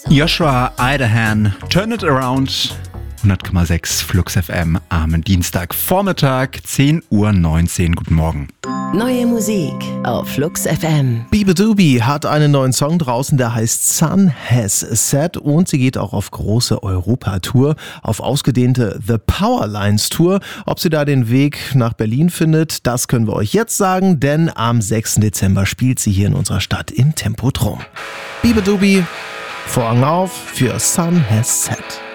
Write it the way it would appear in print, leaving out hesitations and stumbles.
Joshua Idahan, Turn It Around, 100,6 Flux FM am Dienstagvormittag, 10:19 Uhr. Guten Morgen. Neue Musik auf Flux FM. Beabadoobee hat einen neuen Song draußen, der heißt Sun Has Set, und sie geht auch auf große Europatour, auf ausgedehnte The Powerlines Tour. Ob sie da den Weg nach Berlin findet, das können wir euch jetzt sagen, denn am 6. Dezember spielt sie hier in unserer Stadt im Tempodrom. Beabadoobee, Vorhang auf für Sun Has Set.